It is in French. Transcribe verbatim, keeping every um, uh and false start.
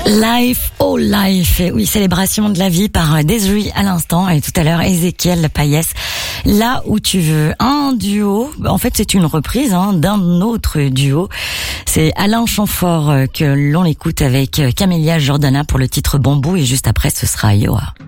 Life, oh life, oui, célébration de la vie par Desiree à l'instant et tout à l'heure Ezekiel Payès. Là où tu veux, un duo, en fait c'est une reprise hein, d'un autre duo. C'est Alain Chamfort que l'on écoute avec Camélia Jordana pour le titre Bambou et juste après ce sera Yoa.